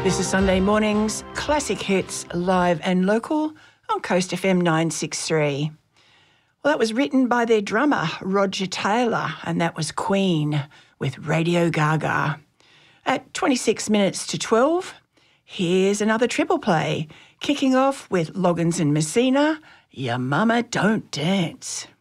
This is Sunday morning's Classic Hits live and local on Coast FM 963. Well, that was written by their drummer, Roger Taylor, and that was Queen with Radio Gaga. At 26 minutes to 12, here's another triple play, kicking off with Loggins and Messina, Your Mama Don't Dance.